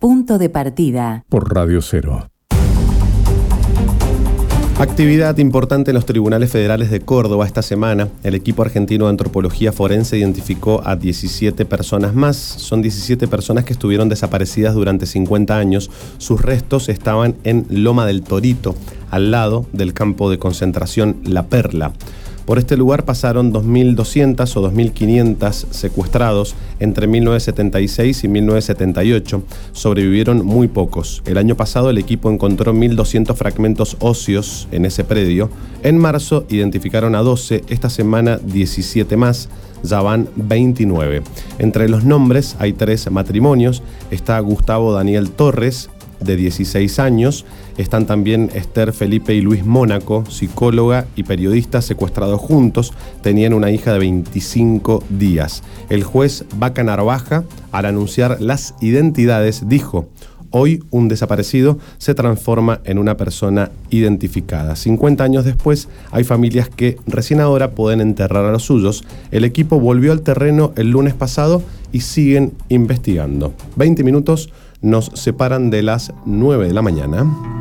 Punto de partida. Por Radio Cero. Actividad importante en los tribunales federales de Córdoba esta semana. El equipo argentino de antropología forense identificó a 17 personas más. Son 17 personas que estuvieron desaparecidas durante 50 años. Sus restos estaban en Loma del Torito, al lado del campo de concentración La Perla. Por este lugar pasaron 2.200 o 2.500 secuestrados entre 1976 y 1978. Sobrevivieron muy pocos. El año pasado el equipo encontró 1.200 fragmentos óseos en ese predio. En marzo identificaron a 12, esta semana 17 más. Ya van 29. Entre los nombres hay 3 matrimonios. Está Gustavo Daniel Torres, de 16 años. Están también Esther, Felipe y Luis Mónaco, psicóloga y periodista, secuestrados juntos. Tenían una hija de 25 días. El juez Vaca Narvaja, al anunciar las identidades, dijo: hoy un desaparecido se transforma en una persona identificada. 50 años después, hay familias que recién ahora pueden enterrar a los suyos. El equipo volvió al terreno el lunes pasado y siguen investigando. 20 minutos nos separan de las 9 de la mañana.